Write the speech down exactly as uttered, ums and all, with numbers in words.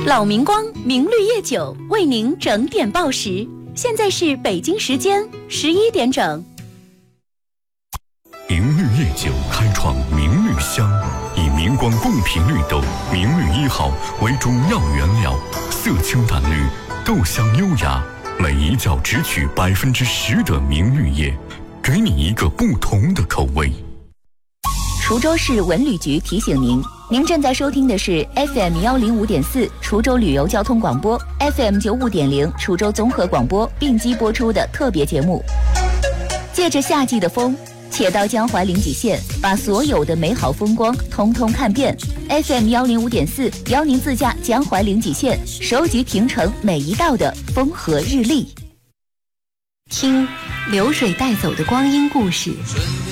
老明光明绿叶酒为您整点报时，现在是北京时间十一点整。 明绿叶酒开创明绿香，以明光贡品绿豆明绿一号为主要原料，色清淡绿，豆香优雅，每一角只取百分之十的明绿叶，给你一个不同的口味。 滁州市文旅局提醒您，您正在收听的是 F M 幺零五点四滁州旅游交通广播 ，F M 九五点零滁州综合广播并机播出的特别节目。借着夏季的风，且到江淮临济县，把所有的美好风光通通看遍。F M 幺零五点四邀您自驾江淮临济县，收集平城每一道的风和日丽，听流水带走的光阴故事。